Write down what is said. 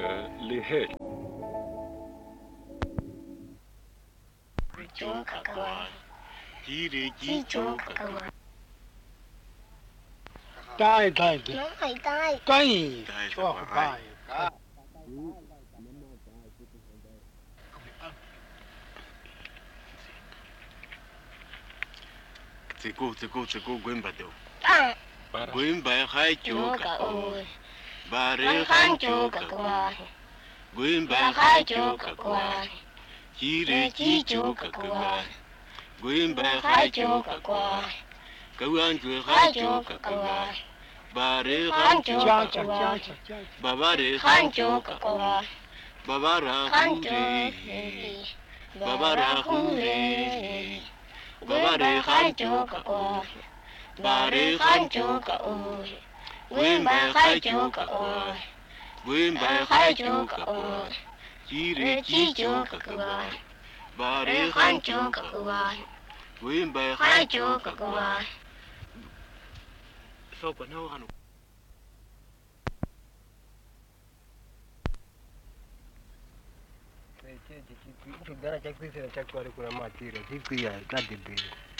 lihe. Joka kawa. Kiri joka kawa. Tai. Tai. Chua tai. Tseko gwemba do. Para. Gwemba hai joka. Oi. Bare Han han joka joka. kawa. Gwemba Hai hai joka joka. kawa. Kiri joka kawa. Gwemba Hai hai joka joka. kawa. Kawan ju Hai hai joka joka. kawa. Bare Han han joka joka. kawa. Babare Han han joka joka. kawa. Babara Han hure. joka. Babara hure. Babare han joka kawa. Bare Han joka oi. Gwemba hai joka joka. oi. Gwemba Hai hai joka joka. oi. Kiri joka joka. kawa. Bare Han han joka joka. kawa. Gwemba Hai hai joka joka. kawa. Soko nao hano. Kigara cha kwisi na cha kwari kuna matira. Siku ya kadibiri.